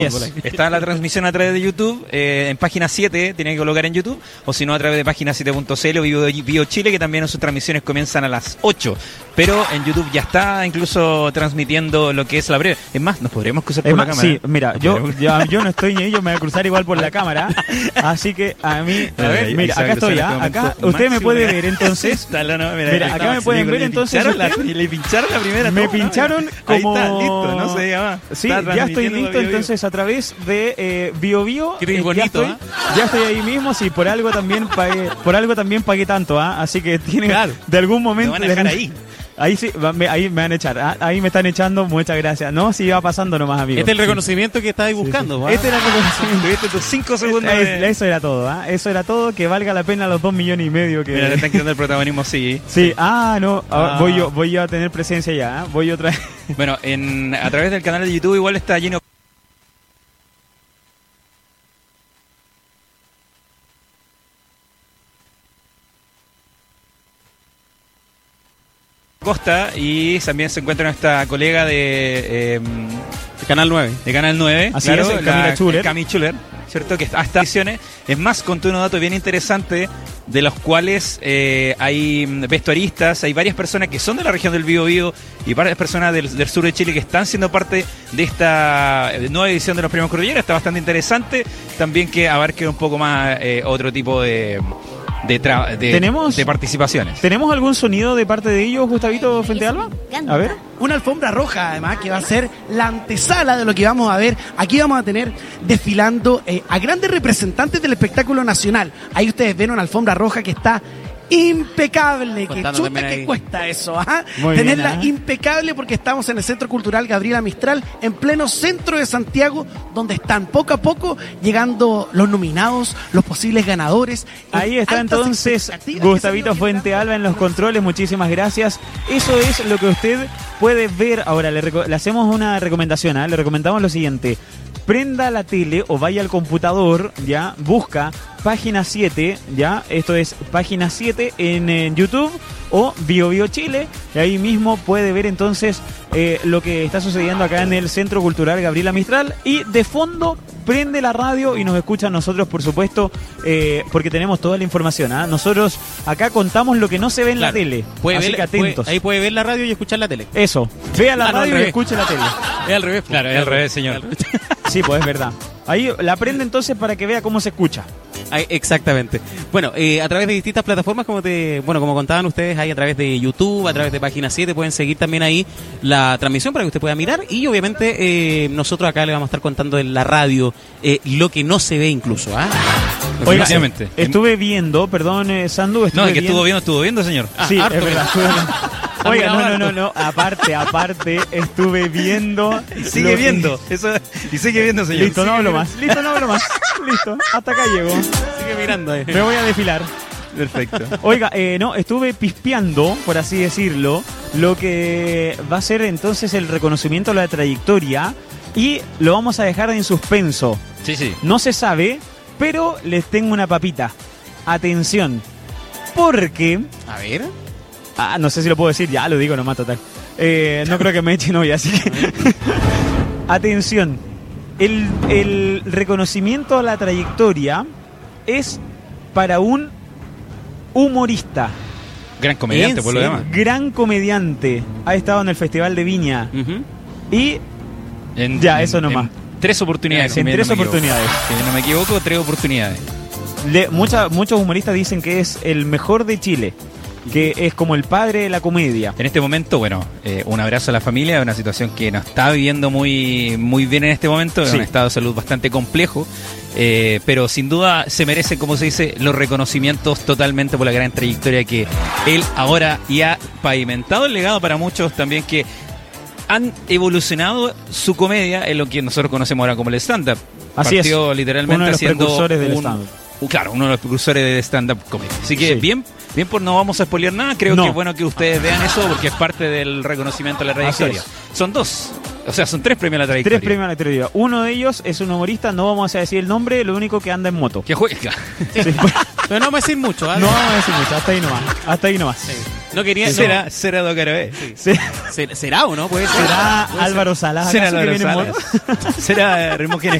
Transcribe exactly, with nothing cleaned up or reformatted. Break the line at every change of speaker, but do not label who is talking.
Yes. Está la transmisión a través de YouTube, eh, en página siete, tiene que colocar en YouTube, o si no a través de página siete punto c l o Vivo, Vivo Chile, que también sus transmisiones comienzan a las ocho, pero en YouTube ya está incluso transmitiendo lo que es la breve. Es más, nos podríamos cruzar por
es
la
más,
cámara.
Sí, mira, yo, yo, yo no estoy ni ahí, yo me voy a cruzar igual por la cámara, así que a mí, a ver, ahí, mira, ahí acá estoy, ¿ah? Acá usted me puede ver entonces.
Está, no, mira,
mira, acá me pueden ver entonces.
La, le pincharon la primera.
Me
toma,
pincharon
mira.
como...
Ahí está, listo, no se llama.
Sí, ya estoy listo, entonces a través de eh, Bio Bio.
Qué eh,
bonito,
ya, estoy,
¿eh? ya estoy ahí mismo, sí, por algo también pagué, por algo también pagué tanto, ¿ah? ¿eh? Así que tienen,
claro,
de algún momento...
Me van a dejar ahí.
Ahí sí, me, ahí me van a echar, ¿ah? Ahí me están echando, muchas gracias. No, sí va pasando nomás, amigo.
Este es el reconocimiento sí. que estabais buscando.
Sí, sí. Este era el reconocimiento.
Tuviste tus cinco segundos.
Es,
de...
Eso era todo, ¿ah? ¿eh? Eso era todo, que valga la pena los dos millones y medio que...
Mira, le están quitando el protagonismo, sí.
Sí, ah, no, ah. Voy, yo, voy yo a tener presencia ya, ¿eh? Voy otra vez.
Bueno, en, a través del canal de YouTube igual está lleno... Costa, y también se encuentra nuestra colega de, eh,
de Canal nueve,
de Canal nueve,
así
claro,
es, Camila Schuller,
Cami Schuller, ¿cierto? Que hasta ediciones, es más, conté unos datos bien interesantes, de los cuales eh, hay vestuaristas, hay varias personas que son de la región del Biobío y varias personas del, del sur de Chile que están siendo parte de esta nueva edición de los Premios Cordillera. Está bastante interesante, también que abarque un poco más eh, otro tipo de... De, tra- de,
¿Tenemos,
de participaciones.
¿Tenemos algún sonido de parte de ellos, Gustavito Fuentealba? A ver.
Una alfombra roja, además, que va a ser la antesala de lo que vamos a ver. Aquí vamos a tener desfilando eh, a grandes representantes del espectáculo nacional. Ahí ustedes ven una alfombra roja que está impecable, que chuta que cuesta eso, ¿ah? Tenerla bien, ¿eh? Impecable, porque estamos en el Centro Cultural Gabriela Mistral, en pleno centro de Santiago, donde están poco a poco llegando los nominados, los posibles ganadores.
Ahí está entonces Gustavito Fuentealba en los controles, muchísimas gracias. Eso es lo que usted puede ver. Ahora le, reco- le hacemos una recomendación, ¿eh? Le recomendamos lo siguiente: prenda la tele o vaya al computador, ya, busca página siete, ya, esto es página siete en, en YouTube o Bio Bio Chile, y ahí mismo puede ver entonces eh, lo que está sucediendo acá en el Centro Cultural Gabriela Mistral, y de fondo prende la radio y nos escucha a nosotros, por supuesto, eh, porque tenemos toda la información, ¿eh? Nosotros acá contamos lo que no se ve en claro, la tele,
puede
así
ver,
que atentos.
Puede, ahí puede ver la radio y escuchar la tele.
Eso, vea la
ah,
radio
no,
y escuche la tele.
Es al revés.
Claro, es al revés, señor.
Sí, pues es verdad. Ahí la prende entonces para que vea cómo se escucha.
Ay, exactamente. Bueno, eh, a través de distintas plataformas, como te, bueno, como contaban ustedes, ahí a través de YouTube, a través de Página siete, pueden seguir también ahí la transmisión para que usted pueda mirar, y obviamente eh, nosotros acá le vamos a estar contando en la radio eh, lo que no se ve incluso, ¿ah? ¿eh?
Oiga, eh, estuve viendo, perdón, eh, Sandu, estuve
No, es que
viendo...
estuvo viendo, estuvo viendo, señor.
Ah, sí, harto, es verdad. Oiga, no, no,
harto.
no, no, aparte, aparte, estuve viendo...
Y sigue viendo, que... eso, y sigue viendo, señor.
Listo, no hablo más, listo, no hablo más, listo, hasta acá llego.
Sigue mirando ahí.
Me voy a desfilar.
Perfecto.
Oiga, eh, no, estuve pispeando, por así decirlo, lo que va a ser entonces el reconocimiento a la trayectoria, y lo vamos a dejar en suspenso.
Sí, sí.
No se sabe, pero les tengo una papita. Atención, porque...
A ver...
Ah, no sé si lo puedo decir, ya lo digo nomás, total. Eh, no creo que me echen hoy, así que... Atención, el, el reconocimiento a la trayectoria es para un humorista.
Gran comediante, por lo demás.
Gran comediante. Ha estado en el Festival de Viña.
Uh-huh.
Y...
En,
ya, eso nomás.
En tres oportunidades.
En tres
no
oportunidades.
Si no me equivoco, tres oportunidades.
Le, mucha, muchos humoristas dicen que es el mejor de Chile, que es como el padre de la comedia.
En este momento, bueno, eh, un abrazo a la familia, una situación que no está viviendo muy, muy bien en este momento, sí. Un estado de salud bastante complejo, eh, pero sin duda se merece, como se dice, los reconocimientos totalmente por la gran trayectoria que él ahora ya ha pavimentado, el legado para muchos también que han evolucionado su comedia en lo que nosotros conocemos ahora como el stand-up.
Así
Partió
es,
literalmente
uno de los
haciendo
precursores del
un,
stand-up.
Claro, uno de los precursores de stand-up comedy. Así que
sí.
bien, bien por no vamos a spoilear nada. Creo
no.
que es bueno que ustedes vean eso porque es parte del reconocimiento de la trayectoria. Son dos, o sea, son tres premios a la trayectoria.
Tres premios a la trayectoria. Uno de ellos es un humorista, no vamos a decir el nombre, lo único que anda en moto.
Que juega.
Sí.
Pero no vamos a decir mucho, ¿vale?
No vamos a decir mucho, hasta ahí nomás. Hasta ahí nomás.
Sí. No quería... no.
Será, será Docaroé.
Sí.
¿Será, ¿Será o no? Puede ser.
¿Será
Puede ser.
Álvaro Salas?
Será
¿acaso que
Álvaro
viene en
Salas. Será Remo